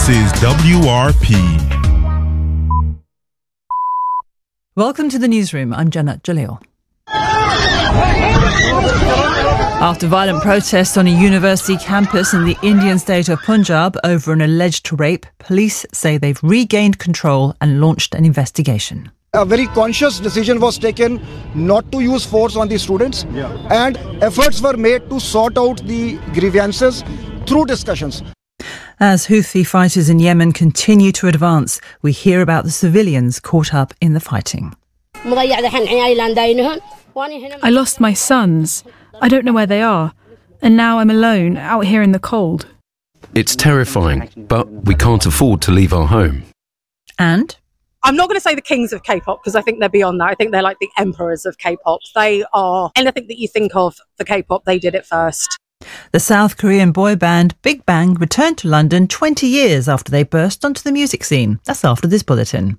This is WRP. Welcome to the newsroom. I'm Jannat Jalil. After violent protests on a university campus in the Indian state of Punjab over an alleged rape, police say they've regained control and launched an investigation. A very conscious decision was taken not to use force on the students, and efforts were made to sort out the grievances through discussions. As Houthi fighters in Yemen continue to advance, we hear about the civilians caught up in the fighting. I lost my sons. I don't know where they are. And now I'm alone, out here in the cold. It's terrifying, but we can't afford to leave our home. And? I'm not going to say the kings of K-pop because I think they're beyond that. I think they're like the emperors of K-pop. They are anything that you think of for K-pop, they did it first. The South Korean boy band Big Bang returned to London 20 years after they burst onto the music scene. That's after this bulletin.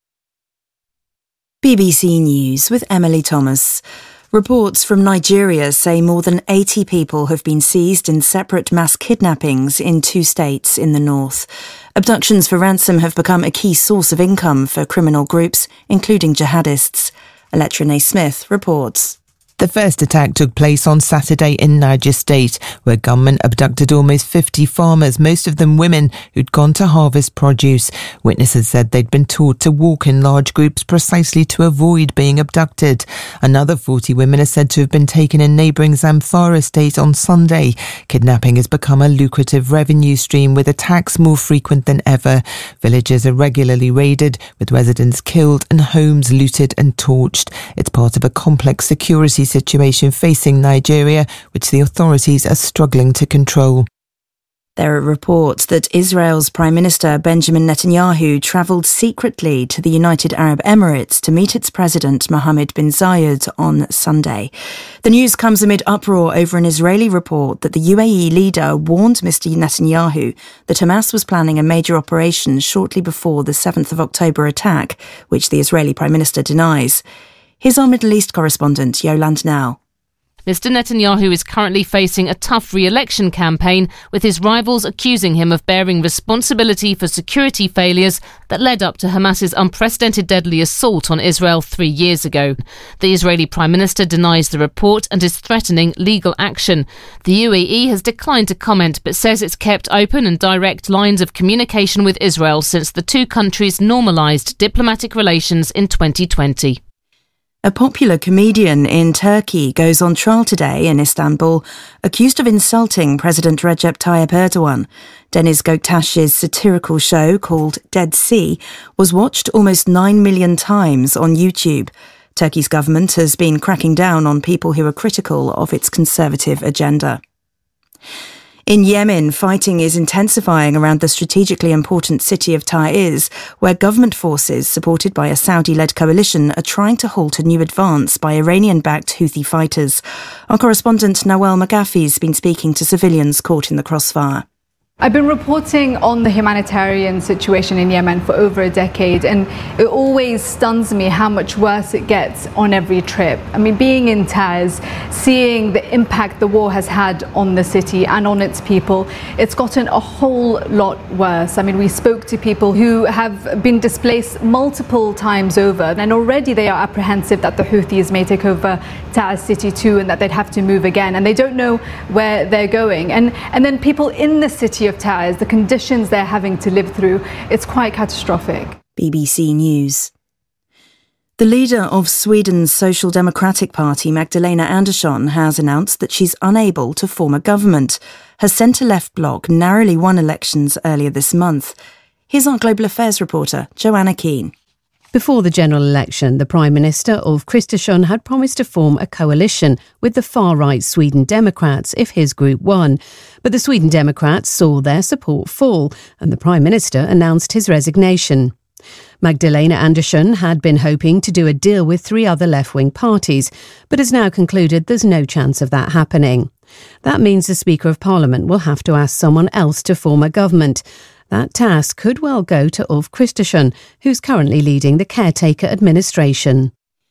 BBC News with Emily Thomas. Reports from Nigeria say more than 80 people have been seized in separate mass kidnappings in 2 states in the north. Abductions for ransom have become a key source of income for criminal groups, including jihadists. Electra Smith reports. The first attack took place on Saturday in Niger State, where gunmen abducted almost 50 farmers, most of them women, who'd gone to harvest produce. Witnesses said they'd been taught to walk in large groups precisely to avoid being abducted. Another 40 women are said to have been taken in neighbouring Zamfara State on Sunday. Kidnapping has become a lucrative revenue stream, with attacks more frequent than ever. Villages are regularly raided, with residents killed and homes looted and torched. It's part of a complex security situation facing Nigeria, which the authorities are struggling to control. There are reports that Israel's Prime Minister Benjamin Netanyahu travelled secretly to the United Arab Emirates to meet its president Mohammed bin Zayed on Sunday. The news comes amid uproar over an Israeli report that the UAE leader warned Mr. Netanyahu that Hamas was planning a major operation shortly before the 7th of October attack, which the Israeli Prime Minister denies. Here's our Middle East correspondent, Yolande Now. Mr. Netanyahu is currently facing a tough re-election campaign, with his rivals accusing him of bearing responsibility for security failures that led up to Hamas's unprecedented deadly assault on Israel 3 years ago. The Israeli Prime Minister denies the report and is threatening legal action. The UAE has declined to comment, but says it's kept open and direct lines of communication with Israel since the two countries normalised diplomatic relations in 2020. A popular comedian in Turkey goes on trial today in Istanbul, accused of insulting President Recep Tayyip Erdogan. Deniz Göktaş's satirical show called Dead Sea was watched almost 9 million times on YouTube. Turkey's government has been cracking down on people who are critical of its conservative agenda. In Yemen, fighting is intensifying around the strategically important city of Taiz, where government forces, supported by a Saudi-led coalition, are trying to halt a new advance by Iranian-backed Houthi fighters. Our correspondent Nawal McGaffey has been speaking to civilians caught in the crossfire. I've been reporting on the humanitarian situation in Yemen for over a decade, and it always stuns me how much worse it gets on every trip. I mean, being in Taiz, seeing the impact the war has had on the city and on its people, it's gotten a whole lot worse. I mean, we spoke to people who have been displaced multiple times over, and already they are apprehensive that the Houthis may take over Taiz city too, and that they'd have to move again, and they don't know where they're going. And then people in the city of Taiz, the conditions they're having to live through, it's quite catastrophic. BBC News. The leader of Sweden's Social Democratic Party, Magdalena Andersson, has announced that she's unable to form a government. Her centre-left bloc narrowly won elections earlier this month. Here's our Global Affairs reporter, Joanna Keane. Before the general election, the Prime Minister Ulf Kristersson had promised to form a coalition with the far-right Sweden Democrats if his group won. But the Sweden Democrats saw their support fall, and the Prime Minister announced his resignation. Magdalena Andersson had been hoping to do a deal with 3 other left-wing parties, but has now concluded there's no chance of that happening. That means the Speaker of Parliament will have to ask someone else to form a government. That task could well go to Ulf Kristersson, who's currently leading the caretaker administration.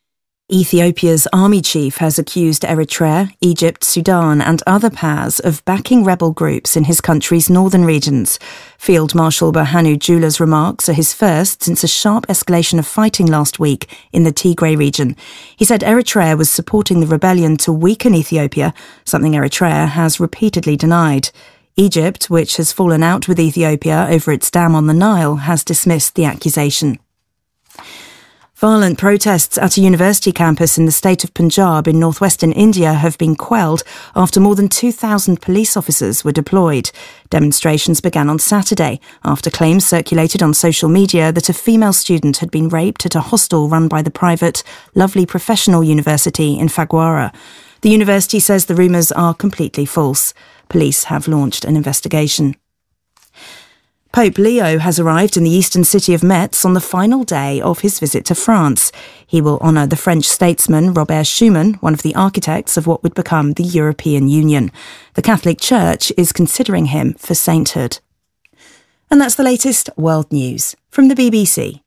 Ethiopia's army chief has accused Eritrea, Egypt, Sudan and other powers of backing rebel groups in his country's northern regions. Field Marshal Berhanu Jula's remarks are his first since a sharp escalation of fighting last week in the Tigray region. He said Eritrea was supporting the rebellion to weaken Ethiopia, something Eritrea has repeatedly denied. Egypt, which has fallen out with Ethiopia over its dam on the Nile, has dismissed the accusation. Violent protests at a university campus in the state of Punjab in northwestern India have been quelled after more than 2,000 police officers were deployed. Demonstrations began on Saturday after claims circulated on social media that a female student had been raped at a hostel run by the private Lovely Professional University in Phagwara. The university says the rumours are completely false. Police have launched an investigation. Pope Leo has arrived in the eastern city of Metz on the final day of his visit to France. He will honour the French statesman Robert Schuman, one of the architects of what would become the European Union. The Catholic Church is considering him for sainthood. And that's the latest world news from the BBC.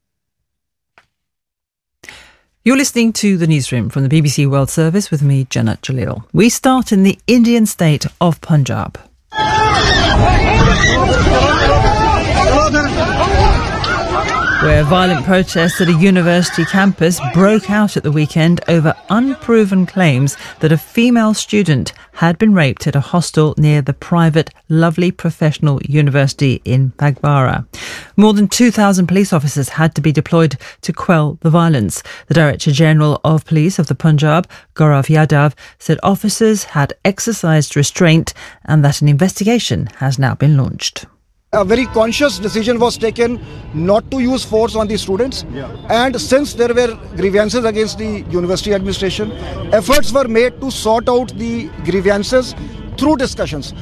You're listening to The Newsroom from the BBC World Service with me, Jannat Jalil. We start in the Indian state of Punjab. Where violent protests at a university campus broke out at the weekend over unproven claims that a female student had been raped at a hostel near the private Lovely Professional University in Phagwara. More than 2,000 police officers had to be deployed to quell the violence. The Director General of Police of the Punjab, Gaurav Yadav, said officers had exercised restraint and that an investigation has now been launched. A very conscious decision was taken not to use force on the students. And since there were grievances against the university administration, efforts were made to sort out the grievances through discussions.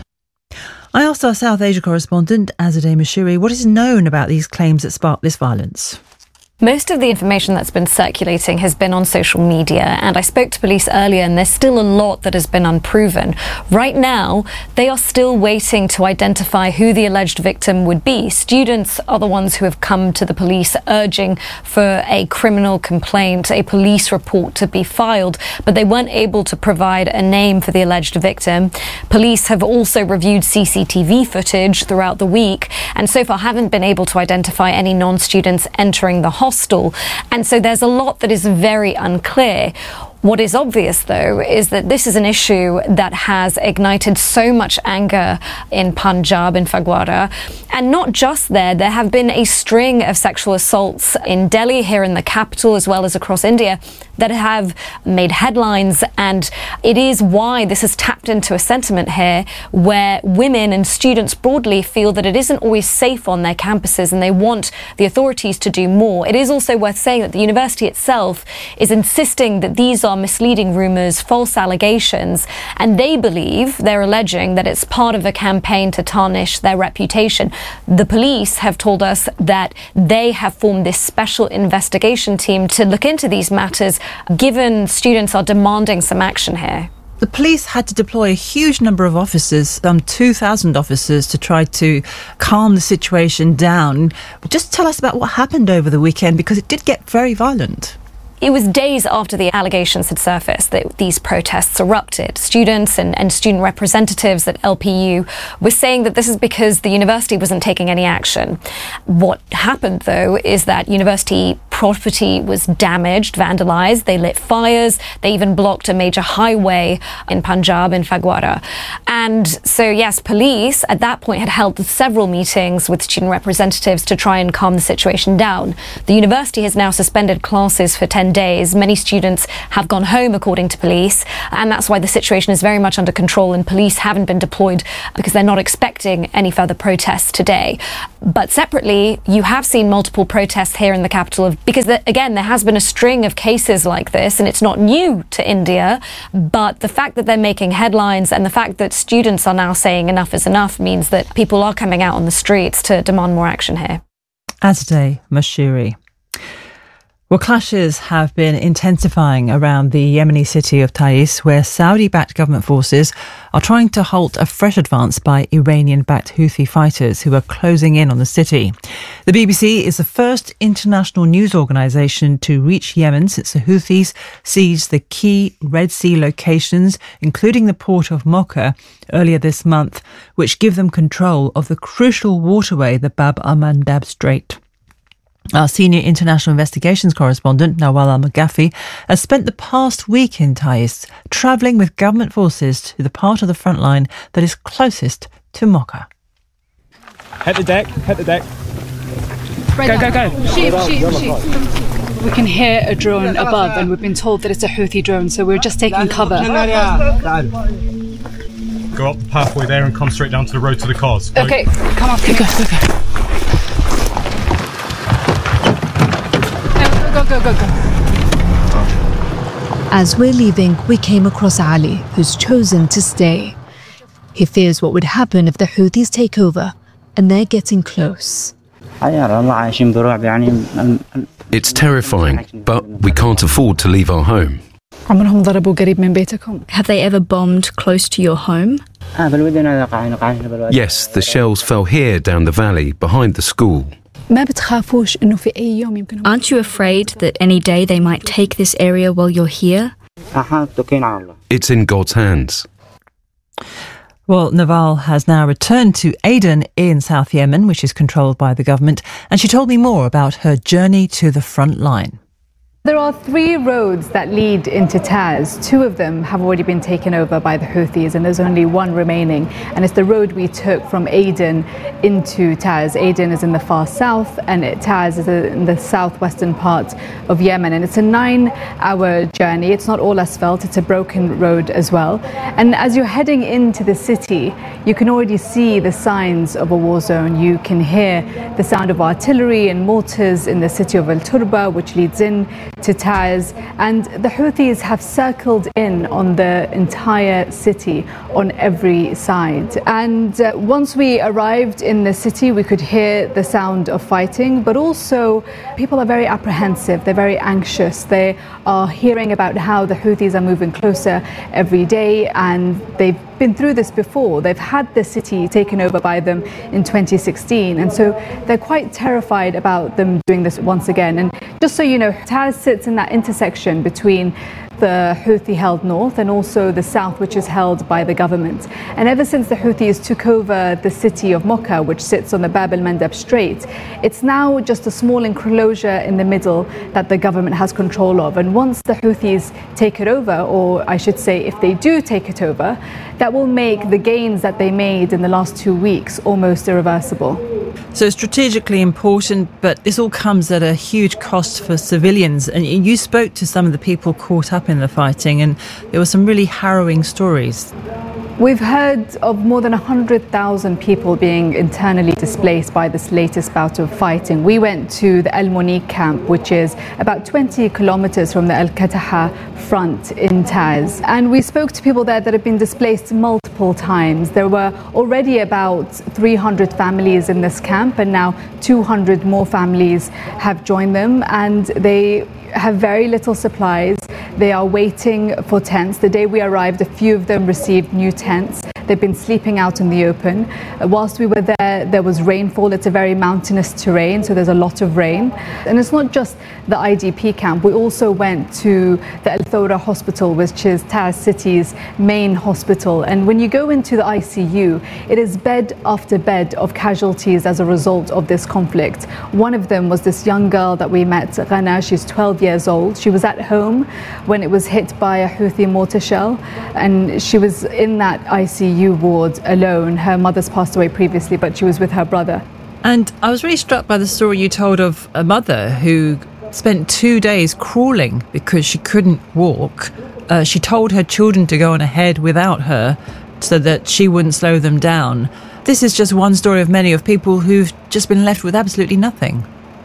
I asked our South Asia correspondent, Azadeh Mashiri, what is known about these claims that sparked this violence. Most of the information that's been circulating has been on social media, and I spoke to police earlier and there's still a lot that has been unproven. Right now, they are still waiting to identify who the alleged victim would be. Students are the ones who have come to the police urging for a criminal complaint, a police report to be filed, but they weren't able to provide a name for the alleged victim. Police have also reviewed CCTV footage throughout the week and so far haven't been able to identify any non-students entering the hostel. And so there's a lot that is very unclear. What is obvious, though, is that this is an issue that has ignited so much anger in Punjab, in Phagwara. And not just there, there have been a string of sexual assaults in Delhi, here in the capital, as well as across India, that have made headlines. And it is why this has tapped into a sentiment here where women and students broadly feel that it isn't always safe on their campuses and they want the authorities to do more. It is also worth saying that the university itself is insisting that these are misleading rumours, false allegations, and they're alleging that it's part of a campaign to tarnish their reputation. The police have told us that they have formed this special investigation team to look into these matters, given students are demanding some action here. The police had to deploy a huge number of officers, some 2,000 officers, to try to calm the situation down. Just tell us about what happened over the weekend, because it did get very violent. It was days after the allegations had surfaced that these protests erupted. Students and student representatives at LPU were saying that this is because the university wasn't taking any action. What happened, though, is that university property was damaged, vandalised. They lit fires. They even blocked a major highway in Punjab, in Phagwara. And so, yes, police at that point had held several meetings with student representatives to try and calm the situation down. The university has now suspended classes for 10 days. Many students have gone home, according to police, and that's why the situation is very much under control, and police haven't been deployed because they're not expecting any further protests today. But separately, you have seen multiple protests here in the capital because, again, there has been a string of cases like this, and it's not new to India, but the fact that they're making headlines and the fact that students are now saying enough is enough means that people are coming out on the streets to demand more action here. Azadeh Mashiri. Well, clashes have been intensifying around the Yemeni city of Taiz, where Saudi-backed government forces are trying to halt a fresh advance by Iranian-backed Houthi fighters who are closing in on the city. The BBC is the first international news organisation to reach Yemen since the Houthis seized the key Red Sea locations, including the port of Mocha, earlier this month, which give them control of the crucial waterway, the Bab al-Mandab Strait. Our senior international investigations correspondent, Nawal Al-Maghafi, has spent the past week in Taiz, travelling with government forces to the part of the front line that is closest to Mocha. Hit the deck. Go. Sheep. We can hear a drone above, and we've been told that it's a Houthi drone, so we're just taking cover. Go up the pathway there and come straight down to the road to the cars. Okay, come on. Go. As we're leaving, we came across Ali, who's chosen to stay. He fears what would happen if the Houthis take over, and they're getting close. It's terrifying, but we can't afford to leave our home. Have they ever bombed close to your home? Yes, the shells fell here down the valley, behind the school. Aren't you afraid that any day they might take this area while you're here? It's in God's hands. Well, Nawal has now returned to Aden in South Yemen, which is controlled by the government, and she told me more about her journey to the front line. There are 3 roads that lead into Taiz. 2 of them have already been taken over by the Houthis, and there's only 1 remaining. And it's the road we took from Aden into Taiz. Aden is in the far south, and Taiz is in the southwestern part of Yemen. And it's a 9-hour journey. It's not all asphalt, it's a broken road as well. And as you're heading into the city, you can already see the signs of a war zone. You can hear the sound of artillery and mortars in the city of Al Turba, which leads in to Taiz, and the Houthis have circled in on the entire city on every side. And once we arrived in the city, we could hear the sound of fighting, but also people are very apprehensive, they're very anxious. They are hearing about how the Houthis are moving closer every day, and they've been through this before. They've had the city taken over by them in 2016, and so they're quite terrified about them doing this once again. And just so you know, Taiz sits in that intersection between the Houthi-held north and also the south, which is held by the government. And ever since the Houthis took over the city of Mocha, which sits on the Bab al-Mandab Strait, it's now just a small enclosure in the middle that the government has control of. And once the Houthis take it over, or I should say if they do take it over, that will make the gains that they made in the last 2 weeks almost irreversible. So strategically important, but this all comes at a huge cost for civilians. And you spoke to some of the people caught up in the fighting, and there were some really harrowing stories. We've heard of more than 100,000 people being internally displaced by this latest bout of fighting. We went to the El Monique camp, which is about 20 kilometers from the El Kataha front in Taiz. And we spoke to people there that have been displaced multiple times. There were already about 300 families in this camp, and now 200 more families have joined them, and they have very little supplies. They are waiting for tents. The day we arrived, a few of them received new tents. They've been sleeping out in the open. Whilst we were there was rainfall. It's a very mountainous terrain, so there's a lot of rain. And it's not just the IDP camp. We also went to the Al Thawra Hospital, which is Taiz City's main hospital. And when you go into the ICU, it is bed after bed of casualties as a result of this conflict. One of them was this young girl that we met, Ghana. She's 12 years old. She was at home when it was hit by a Houthi mortar shell, and she was in that ICU ward alone. Her mother's passed away previously, but she was with her brother. And I was really struck by the story you told of a mother who spent 2 days crawling because she couldn't walk. She told her children to go on ahead without her so that she wouldn't slow them down. This is just one story of many of people who've just been left with absolutely nothing.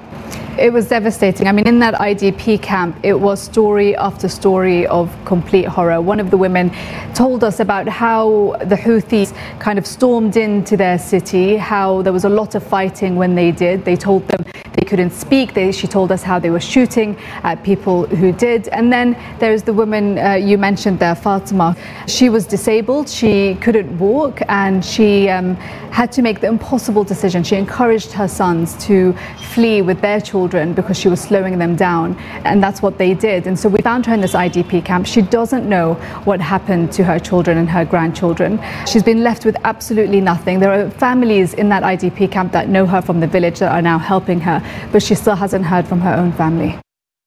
It was devastating. I mean, in that IDP camp, it was story after story of complete horror. One of the women told us about how the Houthis kind of stormed into their city, how there was a lot of fighting when they did. They told them They couldn't speak. She told us how they were shooting at people who did. And then there's the woman you mentioned there, Fatima. She was disabled. She couldn't walk, and she had to make the impossible decision. She encouraged her sons to flee with their children because she was slowing them down, and that's what they did. And so we found her in this IDP camp. She doesn't know what happened to her children and her grandchildren. She's been left with absolutely nothing. There are families in that IDP camp that know her from the village that are now helping her, but she still hasn't heard from her own family.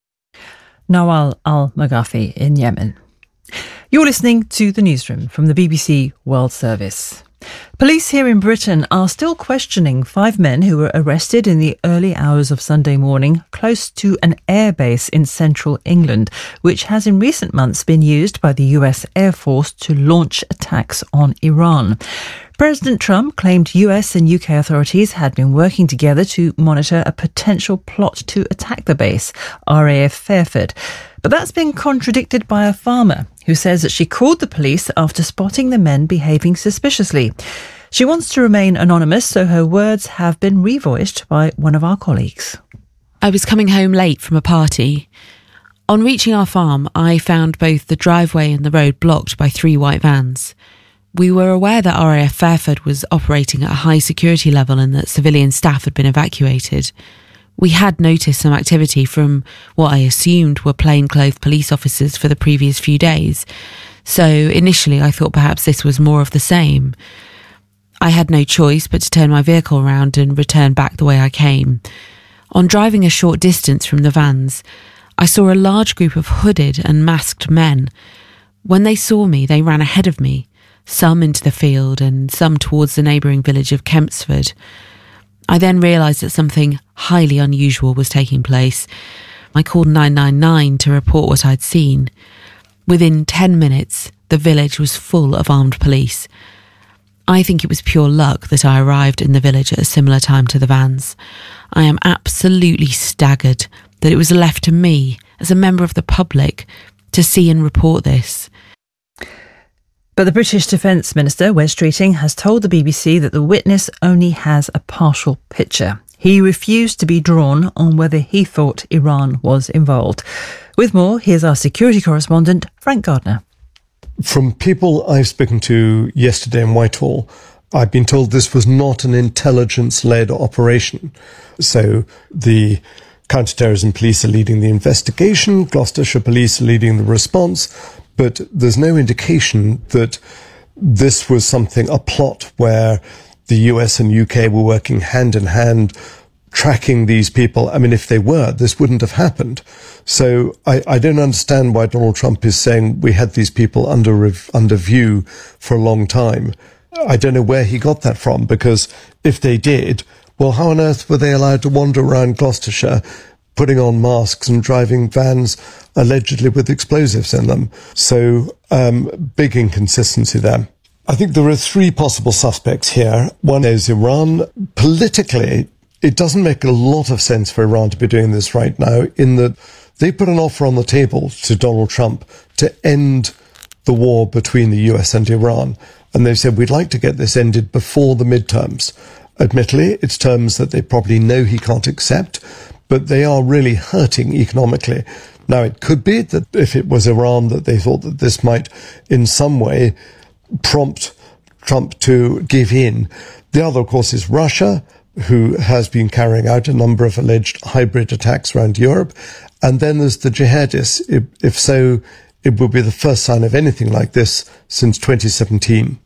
Nawal al-Maghafi in Yemen. You're listening to The Newsroom from the BBC World Service. Police here in Britain are still questioning 5 men who were arrested in the early hours of Sunday morning close to an airbase in central England, which has in recent months been used by the US Air Force to launch attacks on Iran. President Trump claimed US and UK authorities had been working together to monitor a potential plot to attack the base, RAF Fairford. But that's been contradicted by a farmer who says that she called the police after spotting the men behaving suspiciously. She wants to remain anonymous, so her words have been revoiced by one of our colleagues. I was coming home late from a party. On reaching our farm, I found both the driveway and the road blocked by 3 white vans. We were aware that RAF Fairford was operating at a high security level and that civilian staff had been evacuated. We had noticed some activity from what I assumed were plainclothes police officers for the previous few days, so initially I thought perhaps this was more of the same. I had no choice but to turn my vehicle around and return back the way I came. On driving a short distance from the vans, I saw a large group of hooded and masked men. When they saw me, they ran ahead of me, some into the field and some towards the neighbouring village of Kempsford. I then realised that something highly unusual was taking place. I called 999 to report what I'd seen. Within 10 minutes, the village was full of armed police. I think it was pure luck that I arrived in the village at a similar time to the vans. I am absolutely staggered that it was left to me, as a member of the public, to see and report this. But the British Defence Minister, Wes Streeting, has told the BBC that the witness only has a partial picture. He refused to be drawn on whether he thought Iran was involved. With more, here's our security correspondent, Frank Gardner. From people I've spoken to yesterday in Whitehall, I've been told this was not an intelligence-led operation. So the counter-terrorism police are leading the investigation, Gloucestershire police are leading the response, but there's no indication that this was a plot where the US and UK were working hand in hand, tracking these people. I mean, if they were, this wouldn't have happened. So I don't understand why Donald Trump is saying we had these people under view for a long time. I don't know where he got that from, because if they did, well, how on earth were they allowed to wander around Gloucestershire putting on masks and driving vans allegedly with explosives in them? So, big inconsistency there. I think there are 3 possible suspects here. One is Iran. Politically, it doesn't make a lot of sense for Iran to be doing this right now, in that they put an offer on the table to Donald Trump to end the war between the US and Iran. And they said, we'd like to get this ended before the midterms. Admittedly, it's terms that they probably know he can't accept, but they are really hurting economically. Now, it could be that if it was Iran, that they thought that this might in some way prompt Trump to give in. The other, of course, is Russia, who has been carrying out a number of alleged hybrid attacks around Europe. And then there's the jihadists. If so, it will be the first sign of anything like this since 2017.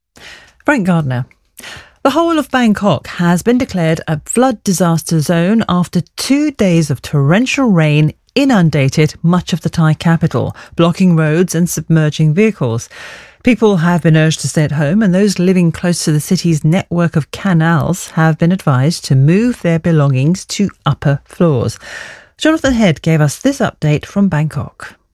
Frank Gardner. The whole of Bangkok has been declared a flood disaster zone after 2 days of torrential rain inundated much of the Thai capital, blocking roads and submerging vehicles. People have been urged to stay at home, and those living close to the city's network of canals have been advised to move their belongings to upper floors. Jonathan Head gave us this update from Bangkok.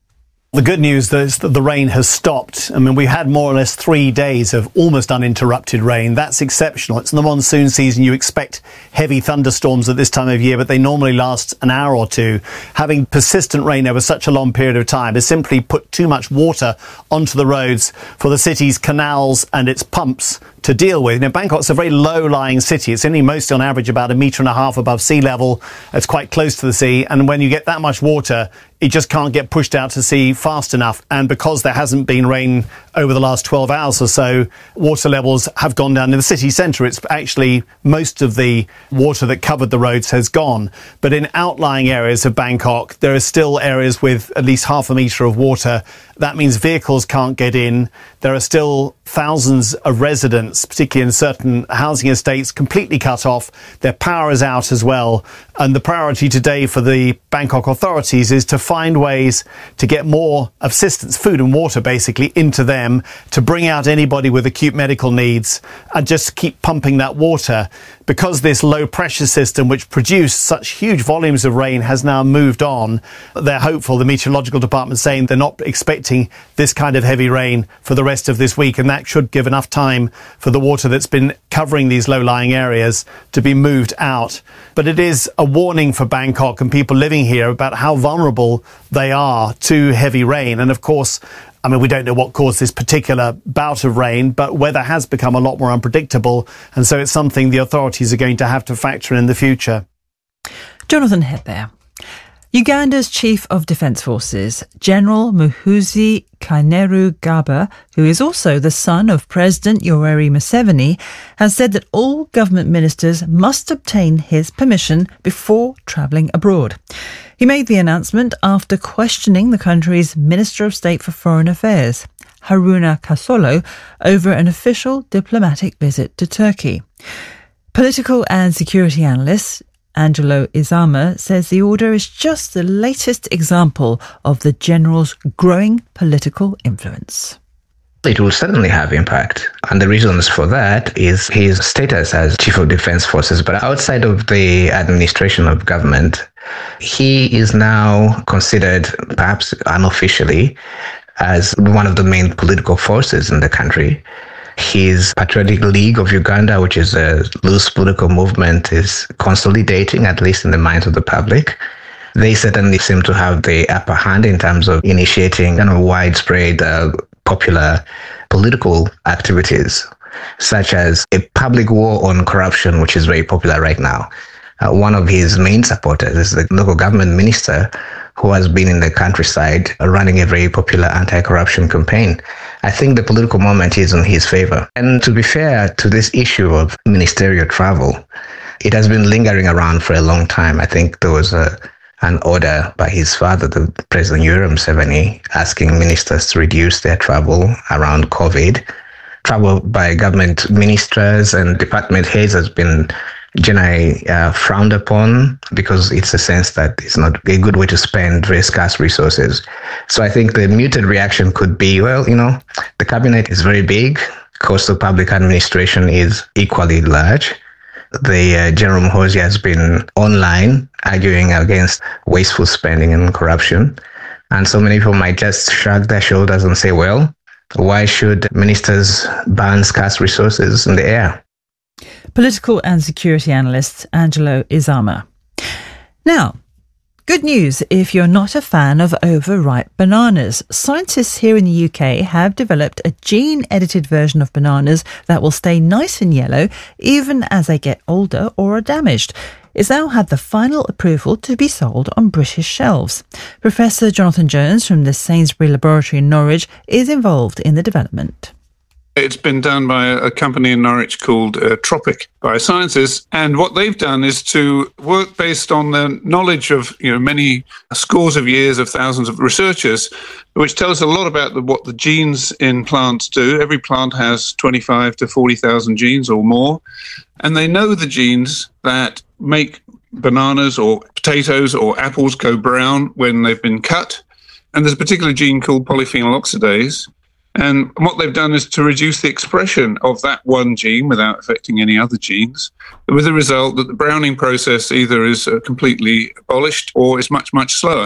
The good news is that the rain has stopped. I mean, we had more or less 3 days of almost uninterrupted rain. That's exceptional. It's in the monsoon season. You expect heavy thunderstorms at this time of year, but they normally last an hour or two. Having persistent rain over such a long period of time has simply put too much water onto the roads for the city's canals and its pumps to deal with. Now, Bangkok's a very low-lying city. It's only mostly on average about 1.5 meters above sea level. It's quite close to the sea. And when you get that much water, it just can't get pushed out to sea fast enough. And because there hasn't been rain over the last 12 hours or so, water levels have gone down in the city centre. It's actually most of the water that covered the roads has gone. But in outlying areas of Bangkok, there are still areas with at least 0.5 metre of water. That means vehicles can't get in. There are still thousands of residents, particularly in certain housing estates, completely cut off. Their power is out as well. And the priority today for the Bangkok authorities is to find ways to get more assistance, food and water basically, into them, to bring out anybody with acute medical needs and just keep pumping that water. Because this low pressure system, which produced such huge volumes of rain, has now moved on, they're hopeful, the meteorological department saying they're not expecting this kind of heavy rain for the rest of this week, and that should give enough time for the water that's been covering these low-lying areas to be moved out. But it is a warning for Bangkok and people living here about how vulnerable they are to heavy rain. And of course, I mean, we don't know what caused this particular bout of rain, but weather has become a lot more unpredictable. And so it's something the authorities are going to have to factor in the future. Jonathan Head there. Uganda's Chief of Defence Forces, General Muhoozi Kainerugaba, who is also the son of President Yoweri Museveni, has said that all government ministers must obtain his permission before travelling abroad. He made the announcement after questioning the country's Minister of State for Foreign Affairs, Haruna Kasolo, over an official diplomatic visit to Turkey. Political and security analyst Angelo Izama says the order is just the latest example of the general's growing political influence. It will certainly have impact. And the reasons for that is his status as Chief of Defense Forces. But outside of the administration of government, he is now considered, perhaps unofficially, as one of the main political forces in the country. His Patriotic League of Uganda, which is a loose political movement, is consolidating, at least in the minds of the public. They certainly seem to have the upper hand in terms of initiating widespread popular political activities, such as a public war on corruption, which is very popular right now. One of his main supporters is the local government minister, who has been in the countryside running a very popular anti-corruption campaign. I think the political moment is in his favor. And to be fair to this issue of ministerial travel, it has been lingering around for a long time. I think there was an order by his father, the President Yoweri Museveni, asking ministers to reduce their travel around COVID. Travel by government ministers and department heads has been generally frowned upon because it's a sense that it's not a good way to spend very scarce resources. So I think the muted reaction could be, well, the cabinet is very big. Cost of public administration is equally large. The General Muhoozi has been online arguing against wasteful spending and corruption. And so many people might just shrug their shoulders and say, well, why should ministers burn scarce resources in the air? Political and security analyst Angelo Izama. Now, good news if you're not a fan of overripe bananas. Scientists here in the UK have developed a gene-edited version of bananas that will stay nice and yellow even as they get older or are damaged. It's now had the final approval to be sold on British shelves. Professor Jonathan Jones from the Sainsbury Laboratory in Norwich is involved in the development. It's been done by a company in Norwich called Tropic Biosciences, and what they've done is to work based on the knowledge of many scores of years of thousands of researchers, which tell us a lot about what the genes in plants do. Every plant has 25 to 40,000 genes or more, and they know the genes that make bananas or potatoes or apples go brown when they've been cut. And there's a particular gene called polyphenol oxidase. And what they've done is to reduce the expression of that one gene without affecting any other genes, with the result that the browning process either is completely abolished or is much, much slower.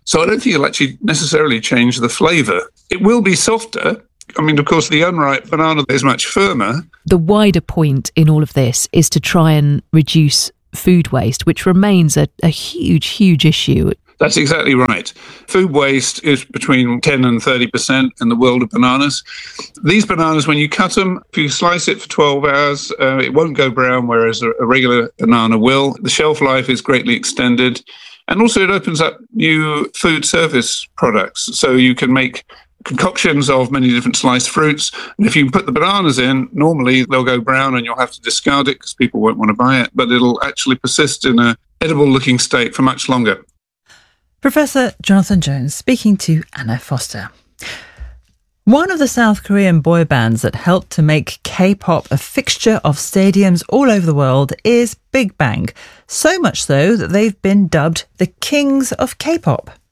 So I don't think it'll actually necessarily change the flavour. It will be softer. I mean, of course, the unripe banana is much firmer. The wider point in all of this is to try and reduce food waste, which remains a huge, huge issue. That's exactly right. Food waste is between 10 and 30% in the world of bananas. These bananas, when you cut them, if you slice it for 12 hours, it won't go brown, whereas a regular banana will. The shelf life is greatly extended. And also it opens up new food service products. So you can make concoctions of many different sliced fruits. And if you put the bananas in, normally they'll go brown and you'll have to discard it because people won't want to buy it. But it'll actually persist in an edible-looking state for much longer. Professor Jonathan Jones speaking to Anna Foster. One of the South Korean boy bands that helped to make K-pop a fixture of stadiums all over the world is Big Bang. So much so that they've been dubbed the Kings of K-pop.